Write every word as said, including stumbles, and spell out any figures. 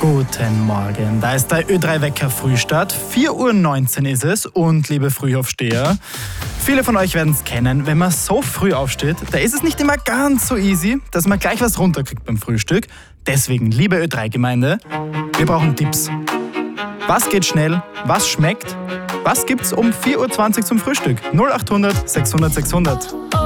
Guten Morgen, da ist der Ö drei Wecker Frühstart. vier Uhr neunzehn ist es und liebe Frühaufsteher, viele von euch werden es kennen, wenn man so früh aufsteht, da ist es nicht immer ganz so easy, dass man gleich was runterkriegt beim Frühstück. Deswegen, liebe Ö drei Gemeinde, wir brauchen Tipps. Was geht schnell? Was schmeckt? Was gibt's um vier Uhr zwanzig zum Frühstück? null acht hundert sechshundert sechshundert.